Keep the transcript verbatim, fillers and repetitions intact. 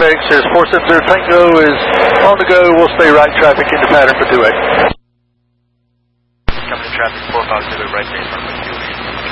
six is four seven zero Tango is on the go. We'll stay right traffic into pattern for two eight. Coming to traffic four five zero right base runway two eight.